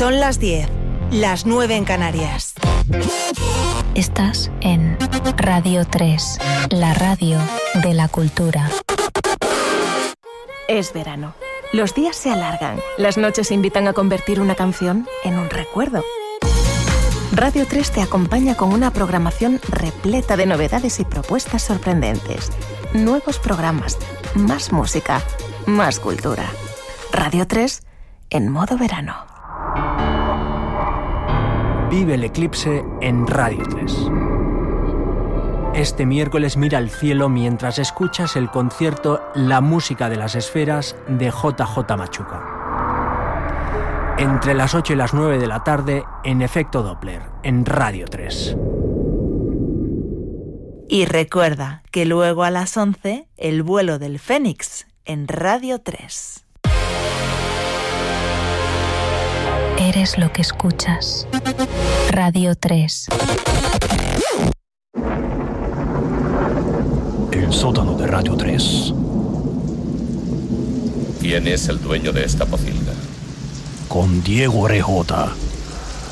Son las 10, las 9 en Canarias. Estás en Radio 3, la radio de la cultura. Es verano. Los días se alargan. Las noches invitan a convertir una canción en un recuerdo. Radio 3 te acompaña con una programación repleta de novedades y propuestas sorprendentes. Nuevos programas, más música, más cultura. Radio 3 en modo verano. Vive el eclipse en Radio 3. Este miércoles mira al cielo mientras escuchas el concierto La música de las esferas de JJ Machuca. Entre las 8 y las 9 de la tarde en Efecto Doppler, en Radio 3. Y recuerda que luego a las 11, el vuelo del Fénix, en Radio 3. Eres lo que escuchas. Radio 3. El sótano de Radio 3. ¿Quién es el dueño de esta pocilga? Con Diego Orejota.